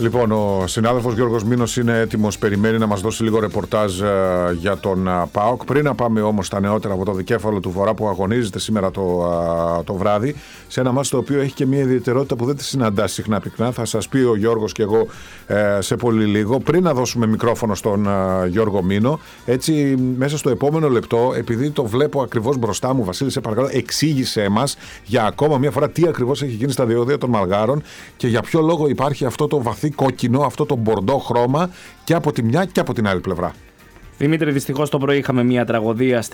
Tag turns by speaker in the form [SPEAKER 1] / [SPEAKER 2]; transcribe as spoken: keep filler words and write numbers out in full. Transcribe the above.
[SPEAKER 1] Λοιπόν, ο συνάδελφος Γιώργος Μήνος είναι έτοιμος, περιμένει να μας δώσει λίγο ρεπορτάζ ε, για τον ε, ΠΑΟΚ. Πριν να πάμε όμως στα νεότερα από το δικέφαλο του Βορρά που αγωνίζεται σήμερα το, ε, το βράδυ, σε ένα μάτς το οποίο έχει και μια ιδιαιτερότητα που δεν τη συναντά συχνά πυκνά. Θα σας πει ο Γιώργος και εγώ ε, σε πολύ λίγο. Πριν να δώσουμε μικρόφωνο στον ε, Γιώργο Μήνο, έτσι μέσα στο επόμενο λεπτό, επειδή το βλέπω ακριβώς μπροστά μου, Βασίλη, σε παρακαλώ, εξήγησέ μας για ακόμα μια φορά τι ακριβώς έχει γίνει στα διόδια των Μαλγάρων και για ποιο λόγο υπάρχει αυτό το βαθύ κόκκινο, αυτό το μπορντό χρώμα και από τη μια και από την άλλη πλευρά.
[SPEAKER 2] Δημήτρη, δυστυχώς το πρωί είχαμε μια τραγωδία